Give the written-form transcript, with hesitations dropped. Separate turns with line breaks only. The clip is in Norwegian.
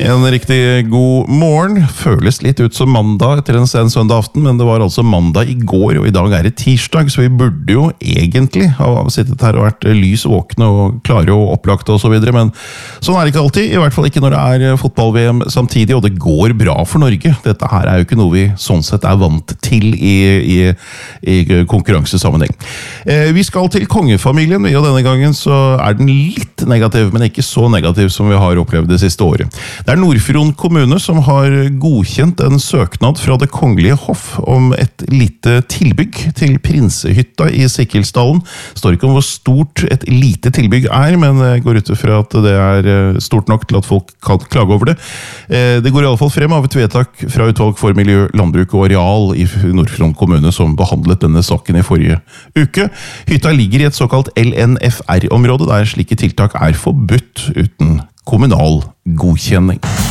En riktig god morgen. Føles litt ut som mandag etter en sen søndag aften, men det var altså mandag I går, og I dag det tirsdag, så vi burde jo egentlig ha sittet her og vært lys våkne og klare og opplagte og så videre, men sånn det ikke alltid, I hvert fall ikke når det fotball-VM samtidig, og det går bra for Norge. Dette her jo ikke noe vi sånn sett vant til I konkurransesammenheng. Vi skal til kongefamilien, og denne gangen så den litt negativ, men ikke så negativ som vi har opplevd det siste året. Det Nordfjord kommune som har godkjent en søknad fra det kongelige hoff om et lite tilbygg til Prinsehytta I Sikkelsdalen. Det står ikke om hvor stort et lite tilbygg men jeg går ut fra at det stort nok til at folk kan klage over det. Det går I alle fall frem av et vedtak fra utvalg for miljø, landbruk og areal I Nordfjord kommune som behandlet denne saken I forrige uke. Hytta ligger I et såkalt LNFR-område der slike tiltak forbudt uten kommunal godkjenning.